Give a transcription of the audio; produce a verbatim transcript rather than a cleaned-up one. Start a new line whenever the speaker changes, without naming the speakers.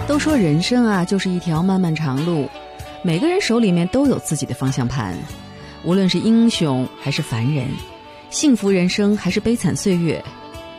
都说人生啊，就是一条漫漫长路，每个人手里面都有自己的方向盘，无论是英雄还是凡人，幸福人生还是悲惨岁月，